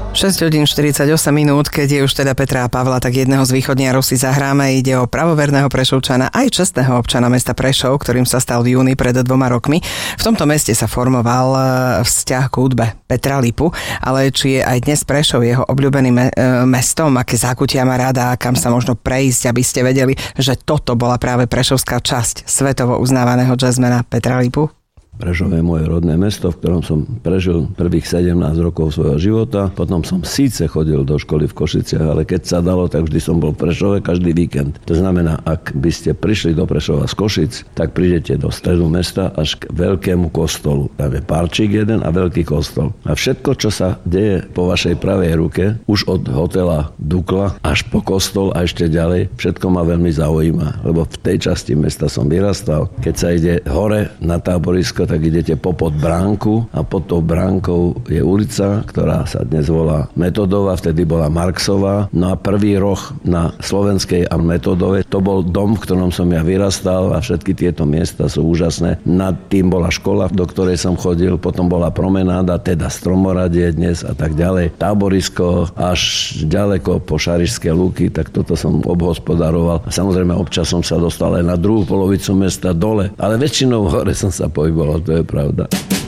6 hodín 48 minút, keď je už teda Petra a Pavla, tak jedného z východniarov si zahráme. Ide o pravoverného Prešovčana, aj čestného občana mesta Prešov, ktorým sa stal v júni pred 2 rokmi. V tomto meste sa formoval vzťah k hudbe Petra Lipu, ale či je aj dnes Prešov jeho obľúbeným mestom, aké zákutia má rada, kam sa možno prejsť, aby ste vedeli, že toto bola práve prešovská časť svetovo uznávaného jazzmana Petra Lipu? Prešov je moje rodné mesto, v ktorom som prežil prvých 17 rokov svojho života. Potom som síce chodil do školy v Košiciach, ale keď sa dalo, tak vždy som bol v Prešove každý víkend. To znamená, ak by ste prišli do Prešova z Košic, tak prídete do stredu mesta až k veľkému kostolu. Tam je parčík jeden a veľký kostol. A všetko, čo sa deje po vašej pravej ruke, už od hotela Dukla až po kostol a ešte ďalej, všetko ma veľmi zaujíma, lebo v tej časti mesta som vyrastal. Keď sa ide hore na táborisko, tak idete popod bránku a pod tou bránkou je ulica, ktorá sa dnes volá Metodová, vtedy bola Marxová. No a prvý roh na Slovenskej a Metodovej, to bol dom, v ktorom som ja vyrastal a všetky tieto miesta sú úžasné. Nad tým bola škola, do ktorej som chodil, potom bola promenáda, teda Stromoradie dnes a tak ďalej. Táborisko až ďaleko po Šarišské lúky, tak toto som obhospodaroval. A samozrejme občas som sa dostal aj na druhú polovicu mesta dole, ale väčšinou hore som sa pohyboval. To je pravda.